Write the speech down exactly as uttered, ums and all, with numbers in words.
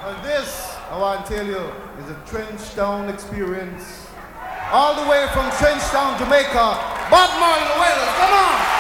And this, I want to tell you, is a Trenchtown experience. All the way from Trenchtown, Jamaica. Bob Marley, the Wailers, come on!